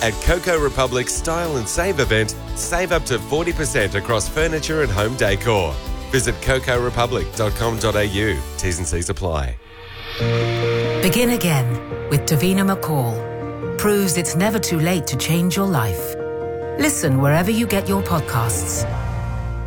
At Coco Republic's Style and Save event, save up to 40% across furniture and home decor. Visit cocorepublic.com.au. T's and C's apply. Begin again with Davina McCall. Proves it's never too late to change your life. Listen wherever you get your podcasts